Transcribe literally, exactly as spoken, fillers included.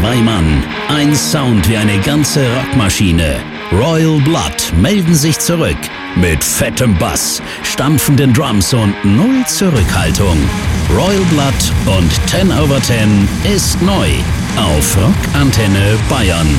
Drei Mann, ein Sound wie eine ganze Rockmaschine. Royal Blood melden sich zurück mit fettem Bass, stampfenden Drums und null Zurückhaltung. Royal Blood und ten over ten ist neu auf Rock Antenne Bayern.